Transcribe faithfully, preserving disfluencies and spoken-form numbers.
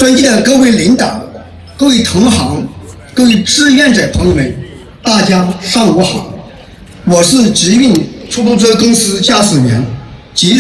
尊敬的各位领导、各位同行、各位志愿者朋友们，大家上午好，我是集运出租车公司驾驶员。